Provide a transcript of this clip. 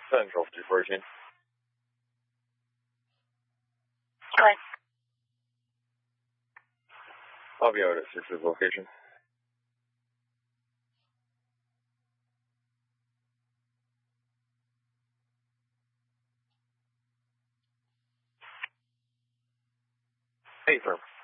Central 214. Hi. I'll be out at 6's location. Hey, firm.